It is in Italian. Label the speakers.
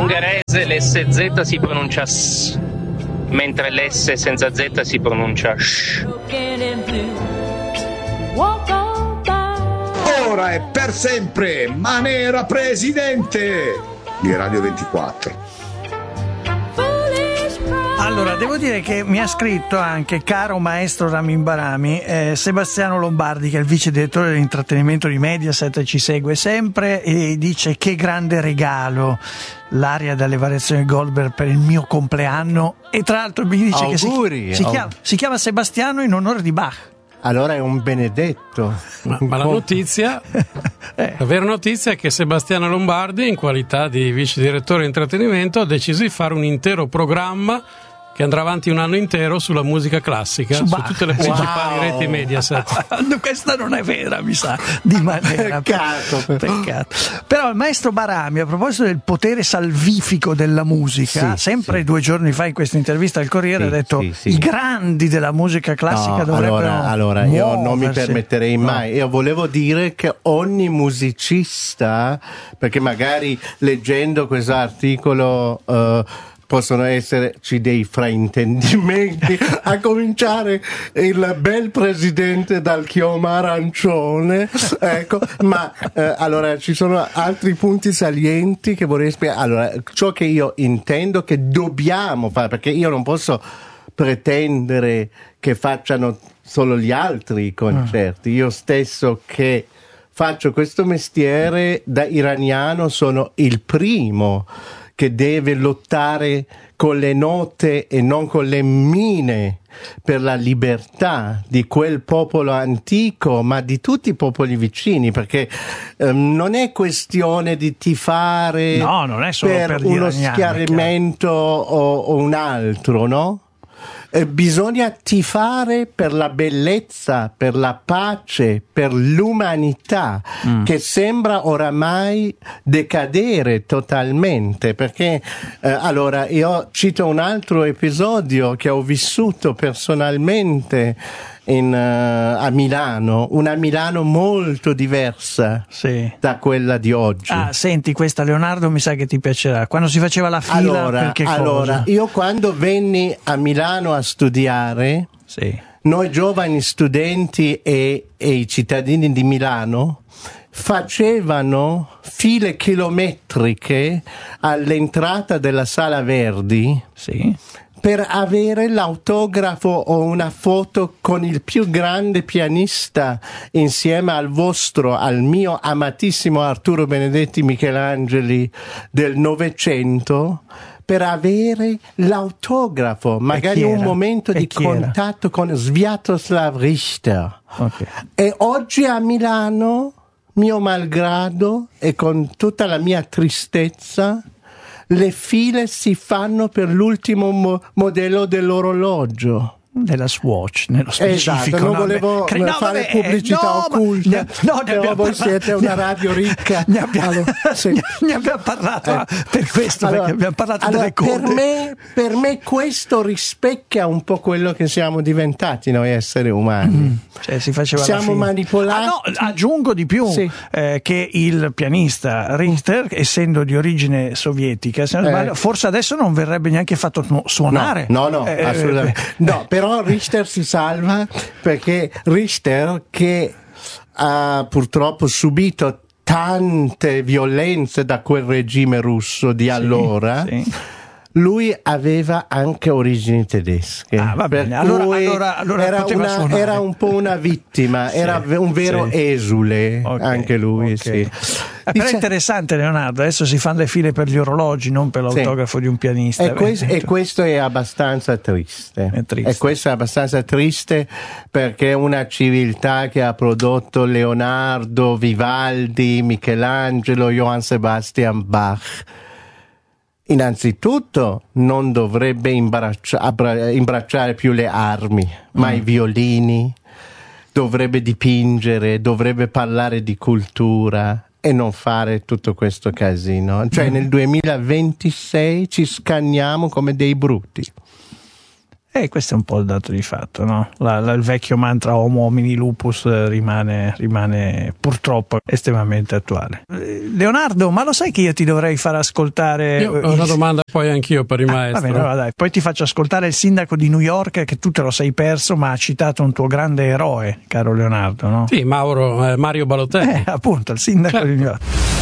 Speaker 1: ungherese l'SZ si pronuncia S, mentre l'S senza Z si pronuncia SH.
Speaker 2: Ora è per sempre Manera presidente di Radio 24.
Speaker 3: Allora, devo dire che mi ha scritto anche, caro maestro Ramin Barami, Sebastiano Lombardi, che è il vice direttore dell'intrattenimento di Mediaset e ci segue sempre, e dice: che grande regalo l'aria dalle variazioni Goldberg per il mio compleanno. E tra l'altro mi dice
Speaker 4: auguri,
Speaker 3: che si chiama Sebastiano in onore di Bach.
Speaker 4: Allora è un benedetto.
Speaker 5: Ma la notizia, la vera notizia è che Sebastiano Lombardi, in qualità di vice direttore di intrattenimento, ha deciso di fare un intero programma che andrà avanti un anno intero sulla musica classica su tutte le principali reti Mediaset.
Speaker 3: Questa non è vera, mi sa, di Manera. Peccato. Però il maestro Barami, a proposito del potere salvifico della musica, sempre 2 giorni fa in questa intervista al Corriere ha detto i grandi della musica classica dovrebbero
Speaker 4: allora io non mi permetterei mai. Io volevo dire che ogni musicista, perché magari leggendo questo articolo possono esserci dei fraintendimenti, a cominciare il bel presidente dal chioma arancione, ecco, ma allora ci sono altri punti salienti che vorrei spiegare. Allora, ciò che io intendo che dobbiamo fare, perché io non posso pretendere che facciano solo gli altri i concerti, io stesso che faccio questo mestiere da iraniano sono il primo che deve lottare con le note e non con le mine per la libertà di quel popolo antico, ma di tutti i popoli vicini, perché non è questione di tifare
Speaker 3: non è solo per
Speaker 4: uno schieramento o un altro, no? Bisogna tifare per la bellezza, per la pace, per l'umanità, che sembra oramai decadere totalmente, perché allora io cito un altro episodio che ho vissuto personalmente a Milano, una Milano molto diversa da quella di oggi.
Speaker 3: Senti, questa Leonardo mi sa che ti piacerà. Quando si faceva la fila per che cosa?
Speaker 4: Io quando venni a Milano a studiare, noi giovani studenti e i cittadini di Milano facevano file chilometriche all'entrata della Sala Verdi per avere l'autografo o una foto con il più grande pianista insieme al mio amatissimo Arturo Benedetti Michelangeli del Novecento, per avere l'autografo, magari un momento di contatto con Sviatoslav Richter. E oggi a Milano, mio malgrado e con tutta la mia tristezza, le file si fanno per l'ultimo modello dell'orologio.
Speaker 3: Della Swatch, nello specifico.
Speaker 4: Non volevo fare pubblicità occulta, però voi siete una radio ricca.
Speaker 3: Ne abbiamo parlato per questo, perché abbiamo parlato delle code.
Speaker 4: Per me questo rispecchia un po' quello che siamo diventati noi esseri umani. Siamo manipolati.
Speaker 3: Aggiungo di più che il pianista Richter, essendo di origine sovietica, se non sbaglio, forse adesso non verrebbe neanche fatto suonare.
Speaker 4: No, assolutamente. No, però Richter si salva, perché Richter, che ha purtroppo subito tante violenze da quel regime russo di allora, lui aveva anche origini tedesche.
Speaker 3: Va bene. Allora
Speaker 4: era un po' una vittima, era un vero esule, anche lui.
Speaker 3: Però è interessante, Leonardo, adesso si fanno le file per gli orologi, non per l'autografo di un pianista.
Speaker 4: E questo è abbastanza triste. E questo è abbastanza triste, perché una civiltà che ha prodotto Leonardo, Vivaldi, Michelangelo, Johann Sebastian Bach, innanzitutto non dovrebbe imbracciare più le armi, ma i violini, dovrebbe dipingere, dovrebbe parlare di cultura e non fare tutto questo casino. Cioè nel 2026 ci scanniamo come dei bruti.
Speaker 3: Questo è un po' il dato di fatto, no? Il vecchio mantra homo homini lupus rimane purtroppo estremamente attuale. Leonardo, ma lo sai che io ti dovrei far ascoltare...
Speaker 5: Io ho una domanda poi anch'io per il maestro.
Speaker 3: Va bene, allora dai. Poi ti faccio ascoltare il sindaco di New York, che tu te lo sei perso, ma ha citato un tuo grande eroe, caro Leonardo, no?
Speaker 5: Sì, Mario Balotelli.
Speaker 3: Appunto, il sindaco di New York.